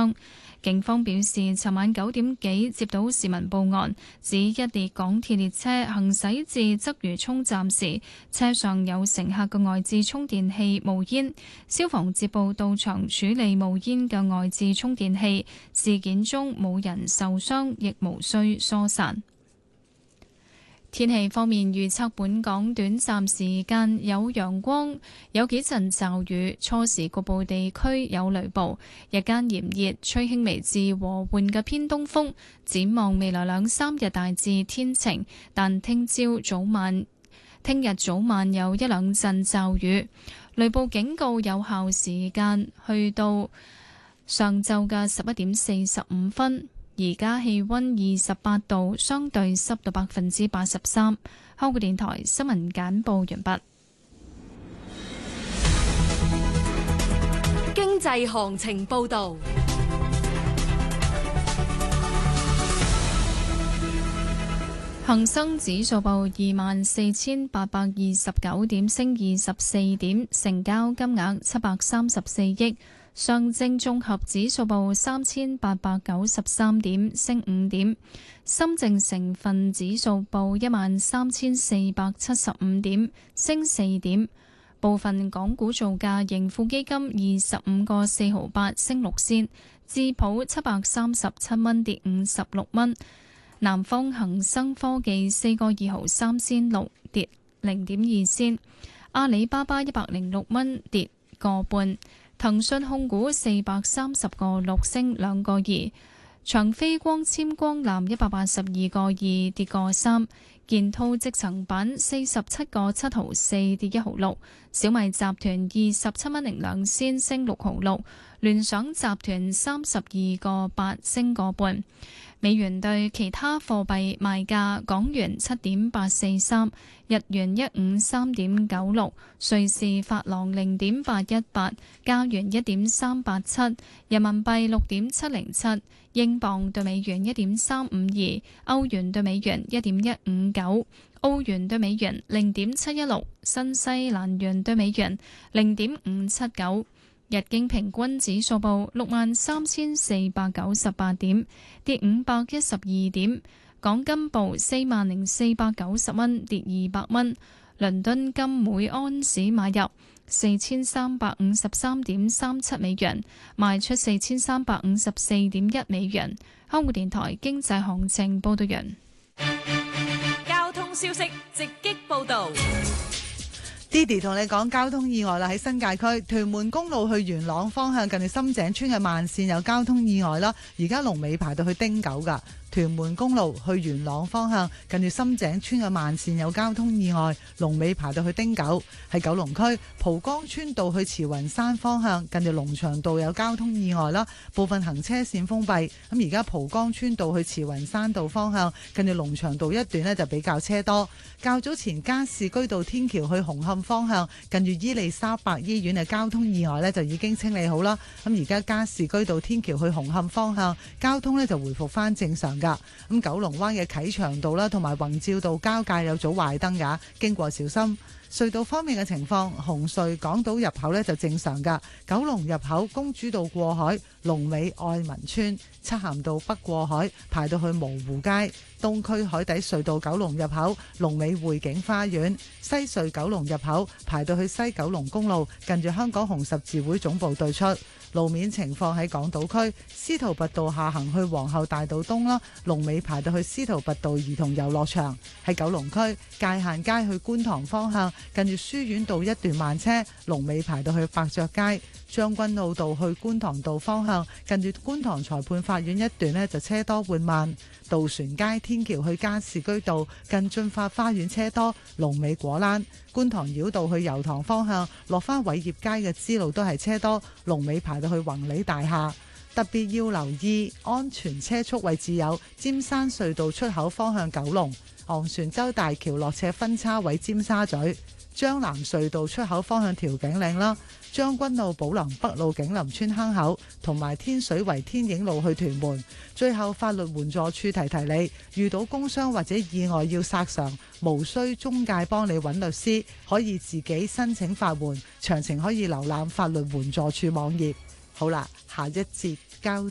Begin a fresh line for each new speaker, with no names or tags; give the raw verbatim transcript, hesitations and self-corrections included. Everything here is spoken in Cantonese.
傷。警方表示，尋晚九點幾接到市民報案，指一列港鐵列車行駛至鰂魚涌站時，車上有乘客嘅外置充電器冒煙。消防接報到場處理冒煙嘅外置充電器，事件中冇人受傷，亦無需疏散。天氣方面預測，本港短暫時間有陽光，有幾陣驟雨，初時局部地區有雷暴，日間炎熱，吹輕微至和緩嘅偏東風。展望未來兩三日大致天晴，但聽朝早晚、聽日早晚有一兩陣驟雨，雷暴警告有效時間去到上晝嘅十一點四十五分。而家氣溫二十八度，相對濕度百分之八十三。香港電台新聞簡報完畢。
經濟行情報道，
恒生指數報二萬四千八百二十九點，升二十四點，成交金額七百三十四億。上證綜合指數報三千八百九十三點，升五點。深證成分指數報一萬三千四百七十五點，升四點。部分港股造價，盈富基金二十五個四毫八，升六仙；智普七百三十七蚊，跌五十六蚊；南方恒生科技四個二毫三仙六，跌零點二仙；阿里巴巴一百零六蚊，跌個半。騰訊控股四百三十個六，升兩個二，長飛光纖光纜一百八十二個二，跌個三，建滔積層板四十七個七毫四，跌一毫六，小米集團二十七蚊零兩仙，升六毫六，聯想集團三十二個八，升個半。美元對其他貨幣賣價：港元七點八四三，日元一五三點九六，瑞士法郎零點八一八，加元一點三八七，人民幣六點七零七，英鎊對美元一點三五二，歐元對美元一點一五九，澳元對美元零點七一六，新西蘭元對美元零點五七九。日經平均指數報六萬三千四百九十八點，跌五百一十二點。港金報四萬零四百九十蚊，跌二百蚊。倫敦金每安士買入四千三百五十三點三七美元，賣出四千三百五十四點一美元。香港電台經濟行情報道完。
交通消息直擊報道。
Didi 同你講交通意外啦，喺新界區屯門公路去元朗方向，近住深井村嘅慢線有交通意外啦，而家龍尾排到去汀九噶。屯門公路去元朗方向，近住深井村嘅慢線有交通意外，龍尾排到去汀九。喺九龍區蒲崗村道去慈雲山方向，近住龍翔道有交通意外啦，部分行車線封閉。咁而家蒲崗村道去慈雲山道方向，近住龍翔道一段呢就比較車多。較早前加士居道天橋去紅磡方向，近住伊利沙伯醫院嘅交通意外呢就已經清理好啦。咁而家加士居道天橋去紅磡方向，交通呢就回復翻正常。咁九龍灣嘅啟祥道啦，同埋宏照道交界有組壞燈噶，經過小心。隧道方面嘅情況，紅隧港島入口呢就正常噶，九龍入口公主道過海，龍尾愛民村，漆咸道北過海排到去蕪湖街，東區海底隧道九龍入口龍尾匯景花園，西隧九龍入口排到去西九龍公路，近住香港紅十字會總部對出。路面情況喺港島區司徒拔道下行去皇后大道東啦，龍尾排到去司徒拔道兒童遊樂場。喺九龍區界限街去觀塘方向，近住書院道一段慢車，龍尾排到去百爵街。將軍澳道去觀塘道方向，近住觀塘裁判法院一段呢就車多緩慢。渡船街天橋去加士居道近駿發花園車多，龍尾果欄。觀塘繞道去油塘方向落返偉業街嘅支路都係車多，龍尾排到去宏利大廈。特別要留意安全車速位置有尖山隧道出口方向九龍、昂船洲大橋落斜分叉位尖沙咀、將南隧道出口方向調景嶺啦，將軍澳寶林北路景林村坑口同埋天水圍天影路去屯門。最後法律援助處提提你，遇到工傷或者意外要索償，無需中介幫你揾律師，可以自己申請法援，詳情可以瀏覽法律援助處網頁。好啦，下一節交